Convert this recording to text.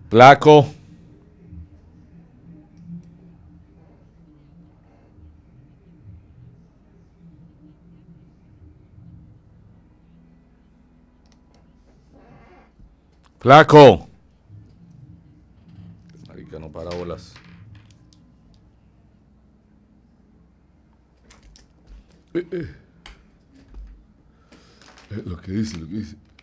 Flaco. Flaco. Marica, no para bolas. Lo que dice.